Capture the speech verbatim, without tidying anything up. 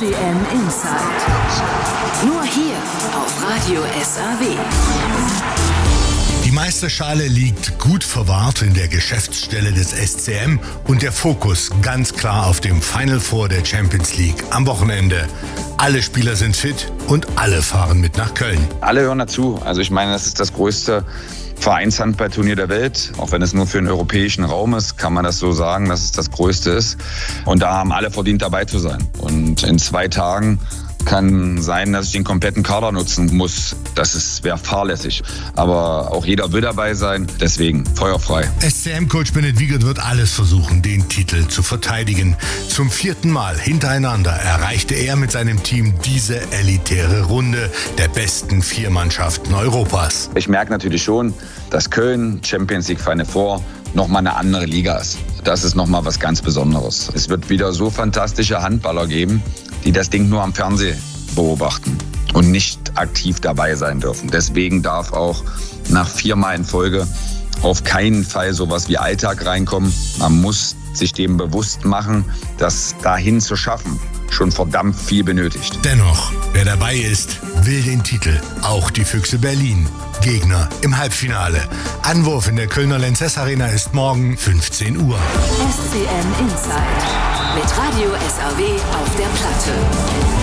C M Inside. Nur hier auf Radio S A W. Die Meisterschale liegt gut verwahrt in der Geschäftsstelle des S C M und der Fokus ganz klar auf dem Final Four der Champions League am Wochenende. Alle Spieler sind fit und alle fahren mit nach Köln. Alle hören dazu. Also ich meine, das ist das größte Vereinshandballturnier der Welt. Auch wenn es nur für den europäischen Raum ist, kann man das so sagen, dass es das größte ist. Und da haben alle verdient, dabei zu sein. Und in zwei Tagen kann sein, dass ich den kompletten Kader nutzen muss. Das wäre fahrlässig. Aber auch jeder will dabei sein. Deswegen feuerfrei. S C M-Coach Bennett Wiegert wird alles versuchen, den Titel zu verteidigen. Zum vierten Mal hintereinander erreichte er mit seinem Team diese elitäre Runde der besten vier Mannschaften Europas. Ich merke natürlich schon, dass Köln, Champions League Final Four, nochmal eine andere Liga ist. Das ist nochmal was ganz Besonderes. Es wird wieder so fantastische Handballer geben, die das Ding nur am Fernsehen beobachten und nicht aktiv dabei sein dürfen. Deswegen darf auch nach viermal in Folge auf keinen Fall sowas wie Alltag reinkommen. Man muss sich dem bewusst machen, dass dahin zu schaffen schon verdammt viel benötigt. Dennoch, wer dabei ist, will den Titel. Auch die Füchse Berlin. Gegner im Halbfinale. Anwurf in der Kölner Lanxess Arena ist morgen fünfzehn Uhr. S C M Inside mit Radio S A W auf der Platte.